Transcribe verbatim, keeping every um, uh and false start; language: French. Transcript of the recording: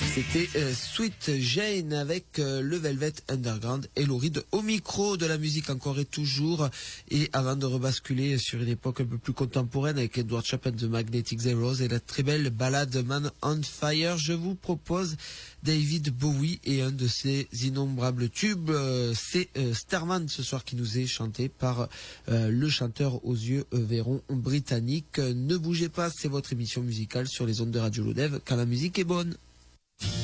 C'était euh, Sweet Jane avec euh, le Velvet Underground et Lou Reed au micro de la musique encore et toujours. Et avant de rebasculer sur une époque un peu plus contemporaine avec Edward Chapin de Magnetic Zeros et la très belle ballade Man on Fire, je vous propose David Bowie et un de ses innombrables tubes. Euh, C'est euh, Starman ce soir qui nous est chanté par euh, le chanteur aux yeux euh, verrons britannique. Ne bougez pas, c'est votre émission musicale sur les ondes de Radio Lodev quand la musique est bonne.